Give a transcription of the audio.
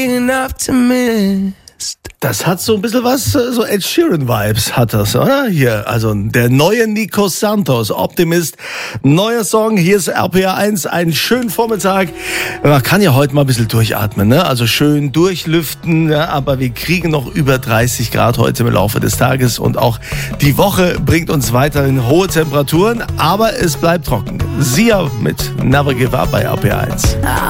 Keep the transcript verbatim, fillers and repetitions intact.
Das hat so ein bisschen was, so Ed Sheeran-Vibes hat das, oder? Hier, also der neue Nico Santos, Optimist, neuer Song, hier ist R P R eins, einen schönen Vormittag. Man kann ja heute mal ein bisschen durchatmen, ne? Also schön durchlüften, ja, aber wir kriegen noch über dreißig Grad heute im Laufe des Tages und auch die Woche bringt uns weiterhin hohe Temperaturen, aber es bleibt trocken. Sia mit Never Give Up bei R P R eins.